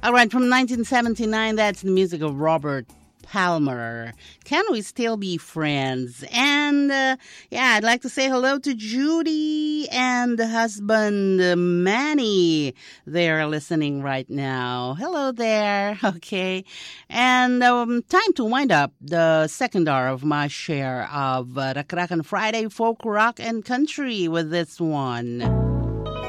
All right, from 1979, that's the music of Robert Palmer. Can we still be friends? And I'd like to say hello to Judy and the husband Manny. They're listening right now. Hello there. Okay. And time to wind up the second hour of my share of Rakrakan Friday folk rock and country with this one.